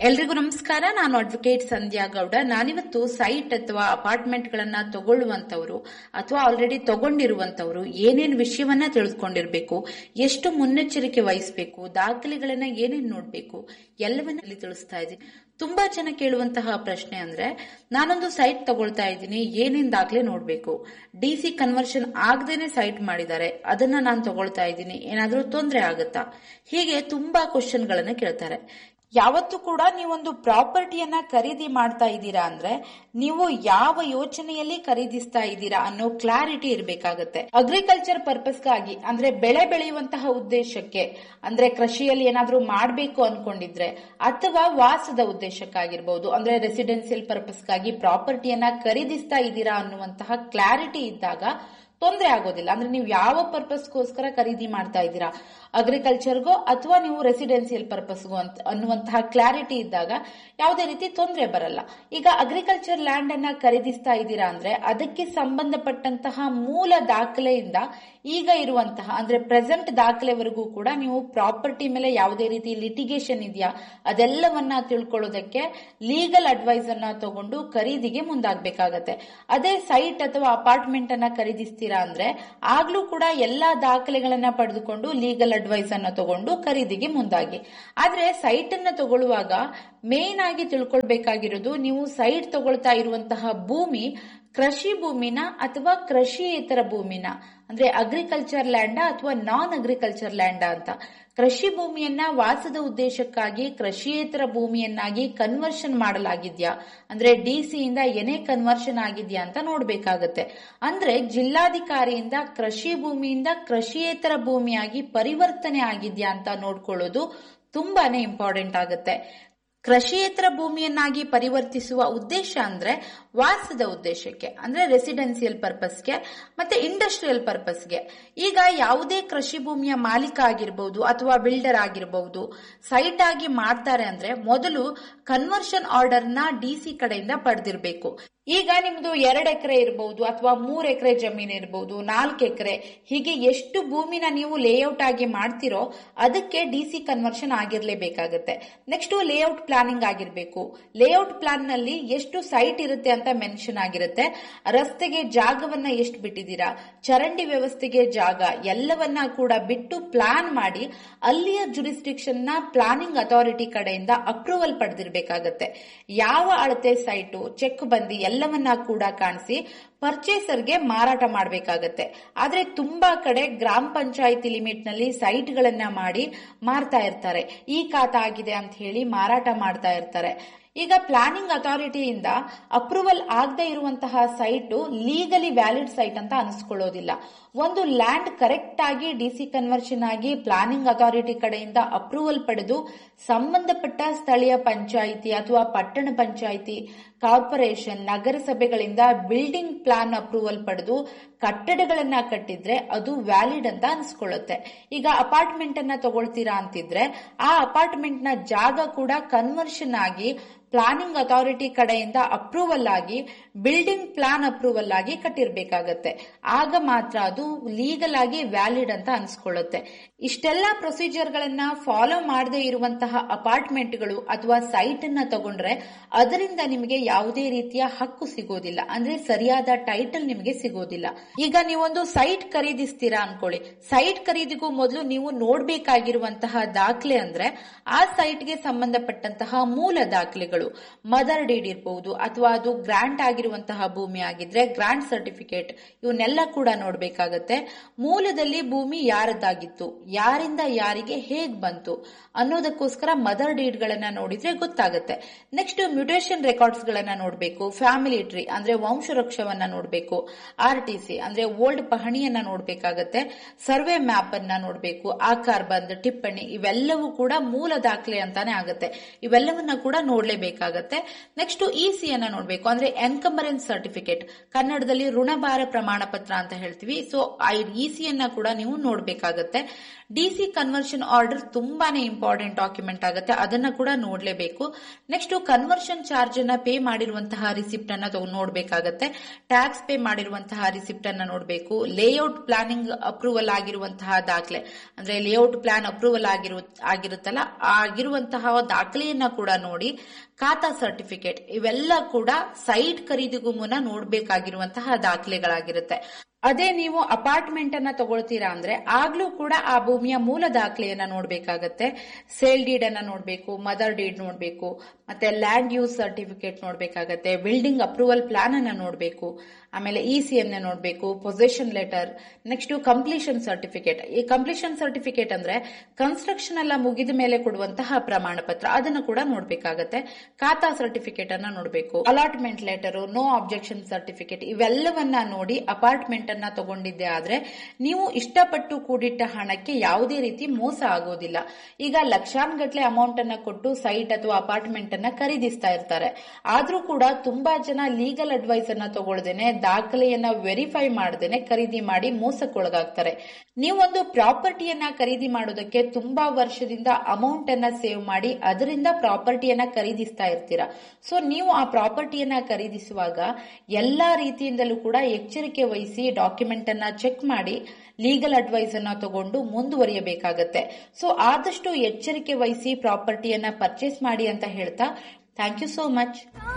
ಎಲ್ರಿಗೂ ನಮಸ್ಕಾರ. ನಾನು ಅಡ್ವೊಕೇಟ್ ಸಂಧ್ಯಾ ಗೌಡ. ನಾನಿವತ್ತು ಸೈಟ್ ಅಥವಾ ಅಪಾರ್ಟ್ಮೆಂಟ್ ಗಳನ್ನ ತಗೊಳ್ಳುವಂತವರು ಅಥವಾ ಆಲ್ರೆಡಿ ತಗೊಂಡಿರುವಂತವರು ಏನೇನ್ ವಿಷಯವನ್ನ ತಿಳಿದುಕೊಂಡಿರ್ಬೇಕು, ಎಷ್ಟು ಮುನ್ನೆಚ್ಚರಿಕೆ ವಹಿಸಬೇಕು, ದಾಖಲೆಗಳನ್ನ ಏನೇನ್ ನೋಡ್ಬೇಕು, ಎಲ್ಲವನ್ನ ಇಲ್ಲಿ ತಿಳಿಸ್ತಾ ಇದ್ದೀನಿ. ತುಂಬಾ ಜನ ಕೇಳುವಂತಹ ಪ್ರಶ್ನೆ ಅಂದ್ರೆ, ನಾನೊಂದು ಸೈಟ್ ತಗೊಳ್ತಾ ಇದ್ದೀನಿ, ಏನೇನ್ ದಾಖಲೆ ನೋಡ್ಬೇಕು, ಡಿಸಿ ಕನ್ವರ್ಷನ್ ಆಗದೇನೆ ಸೈಟ್ ಮಾಡಿದ್ದಾರೆ, ಅದನ್ನ ನಾನು ತಗೊಳ್ತಾ ಇದ್ದೀನಿ, ಏನಾದ್ರೂ ತೊಂದರೆ ಆಗುತ್ತಾ? ಹೀಗೆ ತುಂಬಾ ಕ್ವಶನ್ ಗಳನ್ನ ಕೇಳ್ತಾರೆ. ಯಾವತ್ತೂ ಕೂಡ ನೀವೊಂದು ಪ್ರಾಪರ್ಟಿಯನ್ನ ಖರೀದಿ ಮಾಡ್ತಾ ಇದ್ದೀರಾ ಅಂದ್ರೆ ನೀವು ಯಾವ ಯೋಚನೆಯಲ್ಲಿ ಖರೀದಿಸ್ತಾ ಇದ್ದೀರಾ ಅನ್ನೋ ಕ್ಲಾರಿಟಿ ಇರಬೇಕಾಗತ್ತೆ. ಅಗ್ರಿಕಲ್ಚರ್ ಪರ್ಪಸ್ಗಾಗಿ ಅಂದ್ರೆ ಬೆಳೆ ಬೆಳೆಯುವಂತಹ ಉದ್ದೇಶಕ್ಕೆ, ಅಂದ್ರೆ ಕೃಷಿಯಲ್ಲಿ ಏನಾದ್ರೂ ಮಾಡ್ಬೇಕು ಅನ್ಕೊಂಡಿದ್ರೆ, ಅಥವಾ ವಾಸದ ಉದ್ದೇಶಕ್ಕಾಗಿರ್ಬಹುದು, ಅಂದ್ರೆ ರೆಸಿಡೆನ್ಸಿಯಲ್ ಪರ್ಪಸ್ಗಾಗಿ ಪ್ರಾಪರ್ಟಿಯನ್ನ ಖರೀದಿಸ್ತಾ ಇದ್ದೀರಾ ಅನ್ನುವಂತಹ ಕ್ಲಾರಿಟಿ ಇದ್ದಾಗ ತೊಂದರೆ ಆಗೋದಿಲ್ಲ. ಅಂದ್ರೆ ನೀವು ಯಾವ ಪರ್ಪಸ್ಗೋಸ್ಕರ ಖರೀದಿ ಮಾಡ್ತಾ ಇದ್ದೀರಾ, ಅಗ್ರಿಕಲ್ಚರ್ಗೋ ಅಥವಾ ನೀವು ರೆಸಿಡೆನ್ಸಿಯಲ್ ಪರ್ಪಸ್ಗೋ ಅನ್ನುವಂತಹ ಕ್ಲಾರಿಟಿ ಇದ್ದಾಗ ಯಾವುದೇ ರೀತಿ ತೊಂದರೆ ಬರಲ್ಲ. ಈಗ ಅಗ್ರಿಕಲ್ಚರ್ ಲ್ಯಾಂಡ್ ಅನ್ನ ಖರೀದಿಸ್ತಾ ಇದ್ದೀರಾ ಅಂದ್ರೆ ಅದಕ್ಕೆ ಸಂಬಂಧಪಟ್ಟಂತಹ ಮೂಲ ದಾಖಲೆಯಿಂದ ಈಗ ಇರುವಂತಹ ಅಂದ್ರೆ ಪ್ರೆಸೆಂಟ್ ದಾಖಲೆವರೆಗೂ ಕೂಡ ನೀವು ಪ್ರಾಪರ್ಟಿ ಮೇಲೆ ಯಾವುದೇ ರೀತಿ ಲಿಟಿಗೇಷನ್ ಇದೆಯಾ ಅದೆಲ್ಲವನ್ನ ತಿಳ್ಕೊಳ್ಳೋದಕ್ಕೆ ಲೀಗಲ್ ಅಡ್ವೈಸ್ ಅನ್ನ ತಗೊಂಡು ಖರೀದಿಗೆ ಮುಂದಾಗಬೇಕಾಗತ್ತೆ. ಅದೇ ಸೈಟ್ ಅಥವಾ ಅಪಾರ್ಟ್ಮೆಂಟ್ ಅನ್ನ ಖರೀದಿಸ್ತೀರಾ ಅಂದ್ರೆ ಆಗ್ಲೂ ಕೂಡ ಎಲ್ಲಾ ದಾಖಲೆಗಳನ್ನ ಪಡೆದುಕೊಂಡು ಲೀಗಲ್ ಅಡ್ವೈಸ್ ಅನ್ನ ತಗೊಂಡು ಖರೀದಿಗೆ ಮುಂದಾಗಿ. ಆದ್ರೆ ಸೈಟ್ ಅನ್ನ ತಗೊಳ್ಳುವಾಗ ಮೇನ್ ಆಗಿ ತಿಳ್ಕೊಳ್ಬೇಕಾಗಿರೋದು, ನೀವು ಸೈಟ್ ತಗೊಳ್ತಾ ಇರುವಂತಹ ಭೂಮಿ ಕೃಷಿ ಭೂಮಿನ ಅಥವಾ ಕೃಷಿಯೇತರ ಭೂಮಿನ, ಅಂದ್ರೆ ಅಗ್ರಿಕಲ್ಚರ್ ಲ್ಯಾಂಡ ಅಥವಾ ನಾನ್ ಅಗ್ರಿಕಲ್ಚರ್ ಲ್ಯಾಂಡ ಅಂತ. ಕೃಷಿ ಭೂಮಿಯನ್ನ ವಾಸದ ಉದ್ದೇಶಕ್ಕಾಗಿ ಕೃಷಿಯೇತರ ಭೂಮಿಯನ್ನಾಗಿ ಕನ್ವರ್ಷನ್ ಮಾಡಲಾಗಿದ್ಯಾ, ಅಂದ್ರೆ ಡಿಸಿಯಿಂದ ಏನೇ ಕನ್ವರ್ಷನ್ ಆಗಿದ್ಯಾ ಅಂತ ನೋಡ್ಬೇಕಾಗತ್ತೆ. ಅಂದ್ರೆ ಜಿಲ್ಲಾಧಿಕಾರಿಯಿಂದ ಕೃಷಿ ಭೂಮಿಯಿಂದ ಕೃಷಿಯೇತರ ಭೂಮಿಯಾಗಿ ಪರಿವರ್ತನೆ ಆಗಿದ್ಯಾ ಅಂತ ನೋಡ್ಕೊಳ್ಳೋದು ತುಂಬಾನೇ ಇಂಪಾರ್ಟೆಂಟ್ ಆಗುತ್ತೆ. ಕೃಷಿಯೇತರ ಭೂಮಿಯನ್ನಾಗಿ ಪರಿವರ್ತಿಸುವ ಉದ್ದೇಶ ಅಂದ್ರೆ ವಾಸದ ಉದ್ದೇಶಕ್ಕೆ, ಅಂದ್ರೆ ರೆಸಿಡೆನ್ಸಿಯಲ್ ಪರ್ಪಸ್ಗೆ ಮತ್ತೆ ಇಂಡಸ್ಟ್ರಿಯಲ್ ಪರ್ಪಸ್ಗೆ. ಈಗ ಯಾವುದೇ ಕೃಷಿ ಭೂಮಿಯ ಮಾಲೀಕ ಆಗಿರಬಹುದು ಅಥವಾ ಬಿಲ್ಡರ್ ಆಗಿರಬಹುದು ಸೈಟ್ ಆಗಿ ಮಾಡ್ತಾರೆ ಅಂದ್ರೆ ಮೊದಲು ಕನ್ವರ್ಷನ್ ಆರ್ಡರ್ ನ ಡಿಸಿ ಕಡೆಯಿಂದ ಪಡೆದಿರಬೇಕು. ಈಗ ನಿಮ್ದು 2 ಎಕರೆ ಇರಬಹುದು ಅಥವಾ 3 ಎಕರೆ ಜಮೀನು ಇರಬಹುದು, 4 ಎಕರೆ, ಹೀಗೆ ಎಷ್ಟು ಭೂಮಿನ ನೀವು ಲೇಔಟ್ ಆಗಿ ಮಾಡ್ತಿರೋ ಅದಕ್ಕೆ DC conversion ಆಗಿರ್ಲೇಬೇಕಾಗತ್ತೆ. Next layout planning ಆಗಿರ್ಬೇಕು. ಲೇಔಟ್ ಪ್ಲಾನ್ ನಲ್ಲಿ ಎಷ್ಟು ಸೈಟ್ ಇರುತ್ತೆ ಅಂತ ಮೆನ್ಷನ್ ಆಗಿರುತ್ತೆ, ರಸ್ತೆಗೆ ಜಾಗವನ್ನ ಎಷ್ಟು ಬಿಟ್ಟಿದ್ದೀರಾ, ಚರಂಡಿ ವ್ಯವಸ್ಥೆಗೆ ಜಾಗ, ಎಲ್ಲವನ್ನ ಕೂಡ ಬಿಟ್ಟು ಪ್ಲಾನ್ ಮಾಡಿ ಅಲ್ಲಿಯ ಜುರಿಸ್ಡಿಕ್ಷನ್ ನ ಪ್ಲಾನಿಂಗ್ ಅಥಾರಿಟಿ ಕಡೆಯಿಂದ ಅಪ್ರೂವಲ್ ಪಡೆದಿರಬೇಕಾಗತ್ತೆ. ಯಾವ ಅಳತೆ ಸೈಟು, ಚೆಕ್ ಬಂದಿ ಎಲ್ಲವನ್ನ ಕೂಡ ಕಾಣಿಸಿ ಪರ್ಚೇಸರ್ಗೆ ಮಾರಾಟ ಮಾಡಬೇಕಾಗತ್ತೆ. ಆದ್ರೆ ತುಂಬಾ ಕಡೆ ಗ್ರಾಮ ಪಂಚಾಯಿತಿ ಲಿಮಿಟ್ ನಲ್ಲಿ ಸೈಟ್ ಗಳನ್ನ ಮಾಡಿ ಮಾರ್ತಾ ಇರ್ತಾರೆ, ಈ ಖಾತಾ ಆಗಿದೆ ಅಂತ ಹೇಳಿ ಮಾರಾಟ ಮಾಡ್ತಾ ಇರ್ತಾರೆ. ಈಗ ಪ್ಲಾನಿಂಗ್ ಅಥಾರಿಟಿಯಿಂದ ಅಪ್ರೂವಲ್ ಆಗದೆ ಇರುವಂತಹ ಸೈಟ್ ಲೀಗಲಿ ವ್ಯಾಲಿಡ್ ಸೈಟ್ ಅಂತ ಅನಿಸ್ಕೊಳ್ಳೋದಿಲ್ಲ. ಒಂದು ಲ್ಯಾಂಡ್ ಕರೆಕ್ಟ್ ಆಗಿ ಡಿಸಿ ಕನ್ವರ್ಷನ್ ಆಗಿ ಪ್ಲಾನಿಂಗ್ ಅಥಾರಿಟಿ ಕಡೆಯಿಂದ ಅಪ್ರೂವಲ್ ಪಡೆದು ಸಂಬಂಧಪಟ್ಟ ಸ್ಥಳೀಯ ಪಂಚಾಯಿತಿ ಅಥವಾ ಪಟ್ಟಣ panchayat, corporation, ನಗರಸಭೆಗಳಿಂದ building plan approval ಪಡೆದು ಕಟ್ಟಡಗಳನ್ನ ಕಟ್ಟಿದ್ರೆ ಅದು ವ್ಯಾಲಿಡ್ ಅಂತ ಅನ್ಸ್ಕೊಳ್ಳುತ್ತೆ. ಈಗ ಅಪಾರ್ಟ್ಮೆಂಟ್ ಅನ್ನ ತಗೊಳ್ತೀರಾ ಅಂತಿದ್ರೆ ಆ ಅಪಾರ್ಟ್ಮೆಂಟ್ ನ ಜಾಗ ಕೂಡ ಕನ್ವರ್ಷನ್ ಆಗಿ ಪ್ಲಾನಿಂಗ್ ಅಥಾರಿಟಿ ಕಡೆಯಿಂದ ಅಪ್ರೂವಲ್ ಆಗಿ ಬಿಲ್ಡಿಂಗ್ ಪ್ಲಾನ್ ಅಪ್ರೂವಲ್ ಆಗಿ ಕಟ್ಟಿರ್ಬೇಕಾಗತ್ತೆ. ಆಗ ಮಾತ್ರ ಅದು ಲೀಗಲ್ ಆಗಿ ವ್ಯಾಲಿಡ್ ಅಂತ ಅನ್ಸ್ಕೊಳ್ಳುತ್ತೆ. ಇಷ್ಟೆಲ್ಲಾ ಪ್ರೊಸೀಜರ್ ಗಳನ್ನ ಫಾಲೋ ಮಾಡದೇ ಇರುವಂತಹ ಅಪಾರ್ಟ್ಮೆಂಟ್ಗಳು ಅಥವಾ ಸೈಟ್ ಅನ್ನ ತಗೊಂಡ್ರೆ ಅದರಿಂದ ನಿಮಗೆ ಯಾವುದೇ ರೀತಿಯ ಹಕ್ಕು ಸಿಗೋದಿಲ್ಲ, ಅಂದ್ರೆ ಸರಿಯಾದ ಟೈಟಲ್ ನಿಮಗೆ ಸಿಗೋದಿಲ್ಲ. ಈಗ ನೀವೊಂದು ಸೈಟ್ ಖರೀದಿಸ್ತೀರಾ ಅನ್ಕೊಳ್ಳಿ, ಸೈಟ್ ಖರೀದಿಗೂ ಮೊದಲು ನೀವು ನೋಡ್ಬೇಕಾಗಿರುವಂತಹ ದಾಖಲೆ ಅಂದ್ರೆ ಆ ಸೈಟ್ಗೆ ಸಂಬಂಧಪಟ್ಟಂತಹ ಮೂಲ ದಾಖಲೆಗಳು, ಮದರ್ ಡೀಡ್ ಇರಬಹುದು ಅಥವಾ ಅದು ಗ್ರಾಂಟ್ ಆಗಿರುವಂತಹ ಭೂಮಿ ಆಗಿದ್ರೆ ಗ್ರಾಂಟ್ ಸರ್ಟಿಫಿಕೇಟ್, ಇವನ್ನೆಲ್ಲ ಕೂಡ ನೋಡ್ಬೇಕಾಗತ್ತೆ. ಮೂಲದಲ್ಲಿ ಭೂಮಿ ಯಾರದ್ದಾಗಿತ್ತು, ಯಾರಿಂದ ಯಾರಿಗೆ ಹೇಗ್ ಬಂತು ಅನ್ನೋದಕ್ಕೋಸ್ಕರ ಮದರ್ ಡೀಡ್ ಗಳನ್ನ ನೋಡಿದ್ರೆ ಗೊತ್ತಾಗುತ್ತೆ. ನೆಕ್ಸ್ಟ್ ಮ್ಯೂಟೇಷನ್ ರೆಕಾರ್ಡ್ಸ್ ಗಳನ್ನ ನೋಡ್ಬೇಕು, ಫ್ಯಾಮಿಲಿ ಟ್ರೀ ಅಂದ್ರೆ ವಂಶವೃಕ್ಷವನ್ನ ನೋಡ್ಬೇಕು, RTC ಅಂದ್ರೆ ಓಲ್ಡ್ ಪಹಣಿಯನ್ನ ನೋಡ್ಬೇಕಾಗತ್ತೆ, ಸರ್ವೆ ಮ್ಯಾಪ್ ಅನ್ನ ನೋಡ್ಬೇಕು, ಆಕಾರ್ ಬಂದ್, ಟಿಪ್ಪಣಿ, ಇವೆಲ್ಲವೂ ಕೂಡ ಮೂಲ ದಾಖಲೆ ಅಂತಾನೆ ಆಗುತ್ತೆ. ಇವೆಲ್ಲವನ್ನ ಕೂಡ ನೋಡ್ಲೇಬೇಕು. ನೋಡ್ಲೇಬೇಕಾಗತ್ತೆ. ನೆಕ್ಸ್ಟ್ ಇಸಿ ಅನ್ನ ನೋಡ್ಬೇಕು, ಅಂದ್ರೆ ಎನ್ಕಂಬರೆನ್ಸ್ ಸರ್ಟಿಫಿಕೇಟ್, ಕನ್ನಡದಲ್ಲಿ ಋಣಭಾರ ಪ್ರಮಾಣ ಪತ್ರ ಅಂತ ಹೇಳ್ತೀವಿ. ಸೊ ಇಸಿ ಅನ್ನ ಕೂಡ ನೀವು ನೋಡ್ಬೇಕಾಗತ್ತೆ. ಡಿಸಿ ಕನ್ವರ್ಷನ್ ಆರ್ಡರ್ ತುಂಬಾನೇ ಇಂಪಾರ್ಟೆಂಟ್ ಡಾಕ್ಯುಮೆಂಟ್ ಆಗುತ್ತೆ, ಅದನ್ನ ಕೂಡ ನೋಡ್ಲೇಬೇಕು. ನೆಕ್ಸ್ಟ್ ಕನ್ವರ್ಷನ್ ಚಾರ್ಜ್ ಅನ್ನ ಪೇ ಮಾಡಿರುವಂತಹ ರಿಸಿಪ್ಟ್ ಅನ್ನ ನೋಡ್ಬೇಕಾಗತ್ತೆ. ಟ್ಯಾಕ್ಸ್ ಪೇ ಮಾಡಿರುವಂತಹ ರಿಸಿಪ್ಟ್ ಅನ್ನ ನೋಡ್ಬೇಕು. ಲೇಔಟ್ ಪ್ಲಾನಿಂಗ್ ಅಪ್ರೂವಲ್ ಆಗಿರುವಂತಹ ದಾಖಲೆ, ಅಂದ್ರೆ ಲೇಔಟ್ ಪ್ಲಾನ್ ಅಪ್ರೂವಲ್ ಆಗಿರುತ್ತಲ್ಲ, ಆಗಿರುವಂತಹ ದಾಖಲೆಯನ್ನ ಕೂಡ ನೋಡಿ. ಖಾತಾ ಸರ್ಟಿಫಿಕೇಟ್, ಇವೆಲ್ಲ ಕೂಡ ಸೈಟ್ ಖರೀದಿಗೂ ಮುನ್ನ ನೋಡ್ಬೇಕಾಗಿರುವಂತಹ ದಾಖಲೆಗಳಾಗಿರುತ್ತೆ. ಅದೇ ನೀವು ಅಪಾರ್ಟ್ಮೆಂಟ್ ಅನ್ನ ತಗೊಳ್ತೀರಾ ಅಂದ್ರೆ ಆಗ್ಲೂ ಕೂಡ ಆ ಭೂಮಿಯ ಮೂಲ ದಾಖಲೆಯನ್ನ ನೋಡ್ಬೇಕಾಗತ್ತೆ. ಸೇಲ್ ಡೀಡ್ ಅನ್ನ ನೋಡ್ಬೇಕು, ಮದರ್ ಡೀಡ್ ನೋಡ್ಬೇಕು, ಮತ್ತೆ land use certificate ನೋಡ್ಬೇಕಾಗತ್ತೆ, building approval plan ಅನ್ನ ನೋಡ್ಬೇಕು, ಆಮೇಲೆ ಇಸಿ ಅನ್ನ ನೋಡ್ಬೇಕು, possession letter, next completion certificate. ಈ ಕಂಪ್ಲೀಷನ್ ಸರ್ಟಿಫಿಕೇಟ್ ಅಂದ್ರೆ ಕನ್ಸ್ಟ್ರಕ್ಷನ್ ಎಲ್ಲ ಮುಗಿದ ಮೇಲೆ ಕೊಡುವಂತಹ ಪ್ರಮಾಣ ಪತ್ರ, ಅದನ್ನು ಕೂಡ ನೋಡ್ಬೇಕಾಗತ್ತೆ. ಖಾತಾ ಸರ್ಟಿಫಿಕೇಟ್ ಅನ್ನ ನೋಡ್ಬೇಕು. Allotment letter, no objection certificate, ಇವೆಲ್ಲವನ್ನ ನೋಡಿ ಅಪಾರ್ಟ್ಮೆಂಟ್ ಅನ್ನ ತಗೊಂಡಿದ್ದೆ ಆದ್ರೆ ನೀವು ಇಷ್ಟಪಟ್ಟು ಕೂಡಿಟ್ಟ ಹಣಕ್ಕೆ ಯಾವುದೇ ರೀತಿ ಮೋಸ ಆಗೋದಿಲ್ಲ. ಈಗ ಲಕ್ಷಾನ್ಗಟ್ಲೆ ಅಮೌಂಟ್ ಅನ್ನ ಕೊಟ್ಟು ಸೈಟ್ ಅಥವಾ ಅಪಾರ್ಟ್ಮೆಂಟ್ ಅನ್ನ ಖರೀದಿಸ್ತಾ ಇರ್ತಾರೆ. ಆದ್ರೂ ಕೂಡ ತುಂಬಾ ಜನ ಲೀಗಲ್ ಅಡ್ವೈಸ್ ಅನ್ನ ತಗೊಳ್ದೇನೆ, ದಾಖಲೆಯನ್ನ ವೆರಿಫೈ ಮಾಡದೇನೆ ಖರೀದಿ ಮಾಡಿ ಮೋಸಕ್ಕೊಳಗಾಗ್ತಾರೆ. ನೀವೊಂದು ಪ್ರಾಪರ್ಟಿಯನ್ನ ಖರೀದಿ ಮಾಡೋದಕ್ಕೆ ತುಂಬಾ ವರ್ಷದಿಂದ ಅಮೌಂಟ್ ಅನ್ನ ಸೇವ್ ಮಾಡಿ ಅದರಿಂದ ಪ್ರಾಪರ್ಟಿಯನ್ನ ಖರೀದಿಸ್ತಾ ಇರ್ತೀರಾ. ಸೊ ನೀವು ಆ ಪ್ರಾಪರ್ಟಿಯನ್ನ ಖರೀದಿಸುವಾಗ ಎಲ್ಲಾ ರೀತಿಯಿಂದಲೂ ಕೂಡ ಎಚ್ಚರಿಕೆ ವಹಿಸಿ ಡಾಕ್ಯುಮೆಂಟ್ ಅನ್ನ ಚೆಕ್ ಮಾಡಿ ಲೀಗಲ್ ಅಡ್ವೈಸ್ ಅನ್ನ ತಗೊಂಡು ಮುಂದುವರಿಯಬೇಕಾಗತ್ತೆ. ಸೊ ಆದಷ್ಟು ಎಚ್ಚರಿಕೆ ವಹಿಸಿ ಪ್ರಾಪರ್ಟಿಯನ್ನ ಪರ್ಚೇಸ್ ಮಾಡಿ ಅಂತ ಹೇಳ್ತಾ ಥ್ಯಾಂಕ್ ಯು ಸೋ ಮಚ್.